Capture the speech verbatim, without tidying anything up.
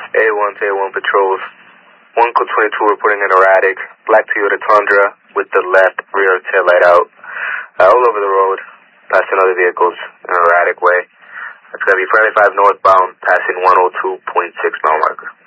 A one to A one patrols. one code twenty-two reporting an erratic black Toyota Tundra with the left rear tail light out. Uh, all over the road, passing other vehicles in an erratic way. It's going to be friendly five northbound, passing one oh two point six mile marker.